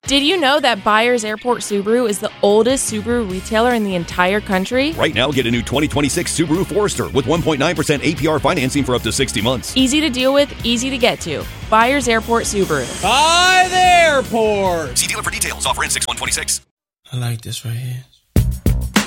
Did you know that Byers Airport Subaru is the oldest Subaru retailer in the entire country? Right now, get a new 2026 Subaru Forester with 1.9% APR financing for up to 60 months. Easy to deal with, easy to get to. Byers Airport Subaru. By the airport. See dealer for details. Offer ends 6/1/26. I like this right here.